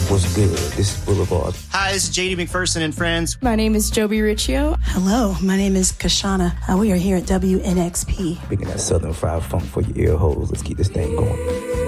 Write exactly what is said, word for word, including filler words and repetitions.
What's good? This is Boulevard. Hi, this is J D McPherson and friends. My name is Joby Riccio. Hello, my name is Kashana. Uh, we are here at W N X P. Picking that Southern fried funk for your ear holes. Let's keep this thing going.